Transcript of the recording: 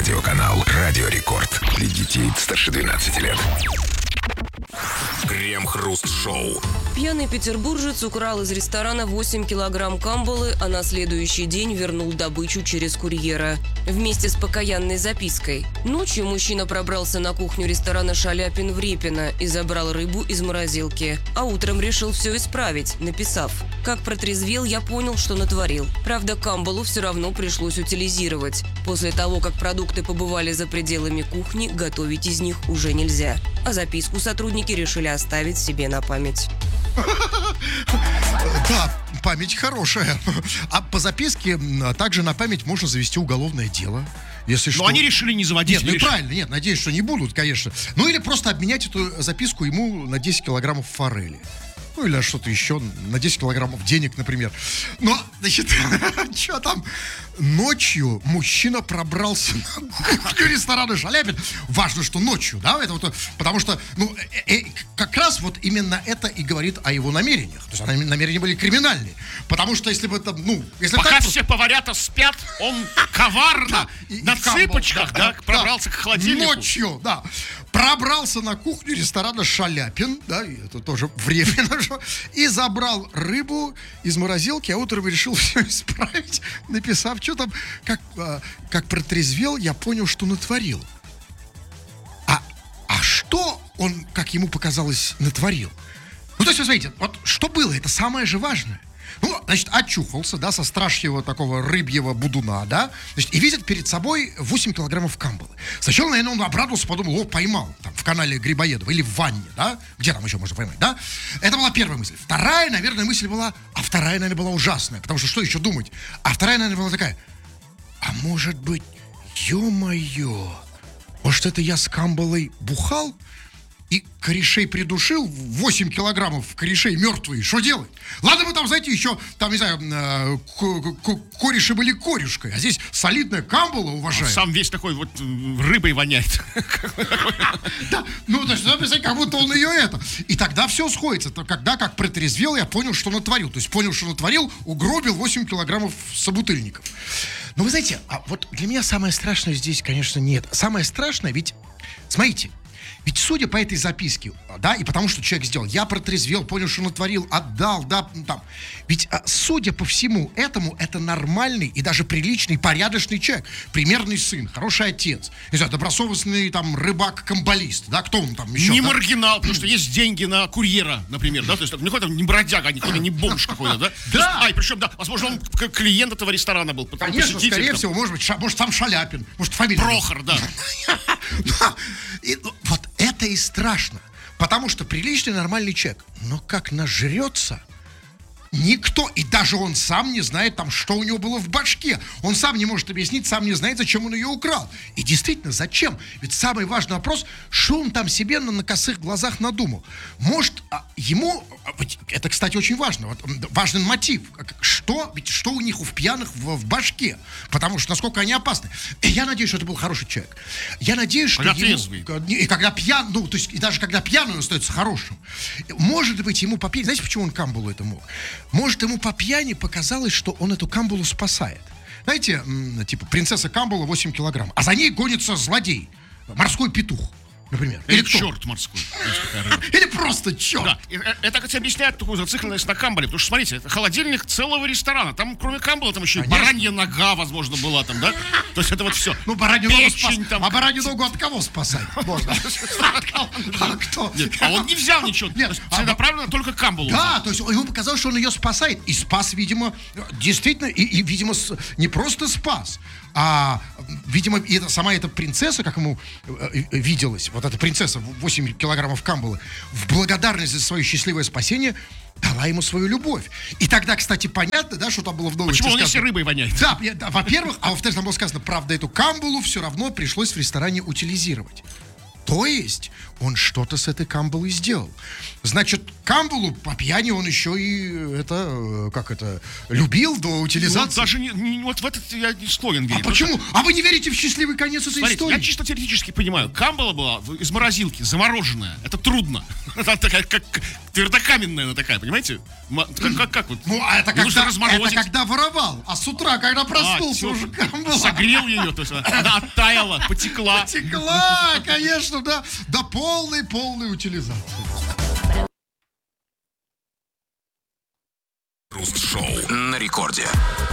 Телерадиоканал «Радио Рекорд». Для детей старше 12 лет. Крем-хруст-шоу. Пьяный петербуржец украл из ресторана 8 килограмм камбалы, а на следующий день вернул добычу через курьера. Вместе с покаянной запиской. Ночью мужчина пробрался на кухню ресторана «Шаляпин» в Репино и забрал рыбу из морозилки. А утром решил все исправить, написав: «Как протрезвел, я понял, что натворил». Правда, камбалу все равно пришлось утилизировать. После того, как продукты побывали за пределами кухни, готовить из них уже нельзя. А записку сотрудники решили оставить себе на память. Да, память хорошая. А по записке также на память можно завести уголовное дело. Если что. Но они решили не заводить. Нет, правильно, нет, надеюсь, что не будут, конечно. Ну или просто обменять эту записку ему на 10 килограммов форели. Ну или на что-то еще, на 10 килограммов денег, например. Но, значит, что там? Ночью мужчина пробрался на кухню ресторана «Шаляпин». Важно, что ночью, да? Это вот, потому что, как раз вот именно это и говорит о его намерениях. То есть намерения были криминальные. Потому что если бы это, если пока так, все поварята спят, он коварно, на цыпочках, пробрался к холодильнику. Ночью, да. Пробрался на кухню ресторана «Шаляпин», да, и это тоже в Репино, и забрал рыбу из морозилки, а утром решил все исправить, написав, что там, как протрезвел, я понял, что натворил. А что он, как ему показалось, натворил? Ну, то есть, вы смотрите, вот что было, это самое же важное. Ну, значит, очухался, да, со страшного такого рыбьего будуна, да, значит, и видит перед собой 8 килограммов камбалы. Сначала, наверное, он обрадовался, подумал: поймал, там, в канале Грибоедова или в ванне, да, где там еще можно поймать, да. Это была первая мысль. Вторая, наверное, мысль была, наверное, была ужасная, потому что еще думать? А вторая, наверное, была такая: а может быть, ё-моё, может, это я с камбалой бухал? И корешей придушил, 8 килограммов корешей мертвые, что делать? Ладно бы там, знаете, еще, там, не знаю, кореши были корюшкой, а здесь солидная камбала, уважаемый. Сам весь такой вот рыбой воняет. Да, то есть, написать, как будто он ее это. И тогда все сходится. Когда, как протрезвел, я понял, что натворил. То есть понял, что натворил, угробил 8 килограммов собутыльников. Но вы знаете, а вот для меня самое страшное здесь, конечно, нет. Самое страшное, ведь, смотрите, ведь судя по этой записке, да, и потому что человек сделал, я протрезвел, понял, что натворил, отдал, да, там. Ведь, судя по всему этому, это нормальный и даже приличный, порядочный человек. Примерный сын, хороший отец, не знаю, добросовестный там рыбак-камбалист, да, кто он там еще? Не да? маргинал, потому что есть деньги на курьера, например, да, то есть не какой-то не бродяга, не бомж какой-то, да? Да. И причем, да, возможно, он клиент этого ресторана был. Конечно, скорее всего, может сам Шаляпин, может, фамилия. Прохор, да. И вот это и страшно, потому что приличный нормальный человек, но как нажрется, никто, и даже он сам не знает там, что у него было в башке. Он сам не может объяснить, сам не знает, зачем он ее украл. И действительно, зачем? Ведь самый важный вопрос, что он там себе на косых глазах надумал. Может, ему, это, кстати, очень важно, вот, важный мотив. Ведь что у них, у пьяных в башке? Потому что насколько они опасны. И я надеюсь, что это был хороший человек. Я надеюсь, что трезвый. И когда пьян, то есть и даже когда пьяный он остается хорошим. Может быть, ему по пьяни, знаете, почему он камбалу это мог? Может, ему по пьяни показалось, что он эту камбалу спасает. Знаете, типа принцесса камбала 8 килограмм, а за ней гонится злодей, морской петух, например. Или черт морской. Или просто черт. Да. Это, кстати, объясняет такую зацикленность на камбале. Потому что, смотрите, это холодильник целого ресторана. Там, кроме камбала, там еще и баранья нога, возможно, была там, да? То есть это вот все. Ну, баранью ногу там. А баранью ногу от кого спасать? Можно. А кто? А он не взял ничего. Целенаправленно только камбалу. Да, то есть ему показалось, что он ее спасает. И спас, видимо, действительно, и видимо, не просто спас, а, видимо, и сама эта принцесса, как ему виделась, вот эта принцесса, 8 килограммов камбалы, в благодарность за свое счастливое спасение дала ему свою любовь. И тогда, кстати, понятно, да, что там было в новости сказано. Почему он если рыбой воняет? Да, во-первых, а во-вторых, там было сказано, правда, эту камбалу все равно пришлось в ресторане утилизировать. То есть он что-то с этой камбалой сделал. Значит, камбалу по пьяни он еще и любил до утилизации. Вот даже вот в этот я не склонен верить. А почему? А вы не верите в счастливый конец этой Смотрите, истории? я чисто теоретически понимаю. Камбала была из морозилки, замороженная. Это трудно. Она такая, как твердокаменная она такая, понимаете? Как вот? Ну, а это Ее нужно когда, разморозить. когда воровал. А с утра, когда проснулся, всё, уже камбала согрел ее, то есть она оттаяла, потекла. потекла, конечно, да, до полной утилизации. Руст-шоу на рекорде.